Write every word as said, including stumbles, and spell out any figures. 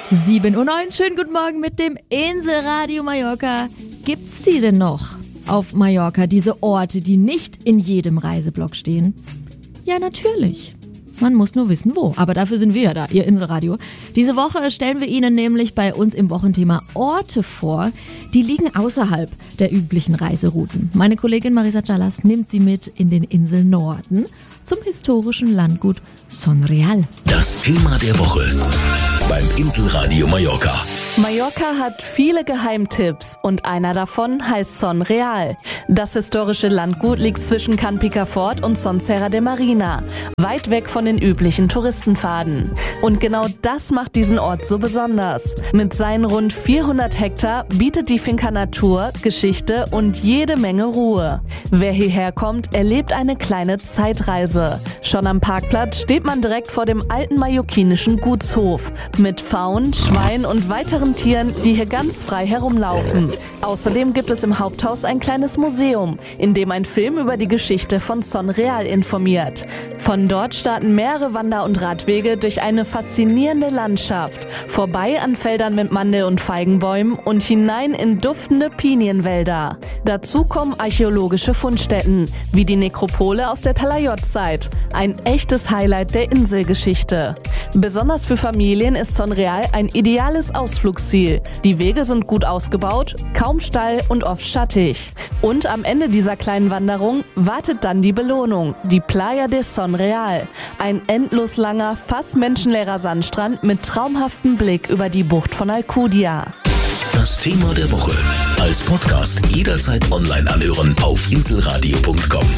sieben Uhr neun, schönen guten Morgen mit dem Inselradio Mallorca. Gibt's sie denn noch auf Mallorca, diese Orte, die nicht in jedem Reiseblock stehen? Ja, natürlich. Man muss nur wissen, wo. Aber dafür sind wir ja da, Ihr Inselradio. Diese Woche stellen wir Ihnen nämlich bei uns im Wochenthema Orte vor, die liegen außerhalb der üblichen Reiserouten. Meine Kollegin Marisa Chalas nimmt Sie mit in den Inselnorden zum historischen Landgut Son Real. Das Thema der Woche beim Inselradio Mallorca. Mallorca hat viele Geheimtipps und einer davon heißt Son Real. Das historische Landgut liegt zwischen Can Picafort und Son Serra de Marina, weit weg von den üblichen Touristenpfaden. Und genau das macht diesen Ort so besonders. Mit seinen rund vierhundert Hektar bietet die Finca Natur, Geschichte und jede Menge Ruhe. Wer hierher kommt, erlebt eine kleine Zeitreise. Schon am Parkplatz steht man direkt vor dem alten mallorquinischen Gutshof mit Pfauen, Schweinen und weiteren Tieren, die hier ganz frei herumlaufen. Außerdem gibt es im Haupthaus ein kleines Museum, in dem ein Film über die Geschichte von Son Real informiert. Von dort starten mehrere Wander- und Radwege durch eine faszinierende Landschaft, vorbei an Feldern mit Mandel- und Feigenbäumen und hinein in duftende Pinienwälder. Dazu kommen archäologische Fundstätten, wie die Nekropole aus der Talayot-Zeit. Ein echtes Highlight der Inselgeschichte. Besonders für Familien ist Son Real ein ideales Ausflugsziel. Die Wege sind gut ausgebaut, kaum Stall und oft schattig. Und am Ende dieser kleinen Wanderung wartet dann die Belohnung, die Playa de Son Real. Ein endlos langer, fast menschenleerer Sandstrand mit traumhaftem Blick über die Bucht von Alcudia. Das Thema der Woche als Podcast jederzeit online anhören auf inselradio punkt com.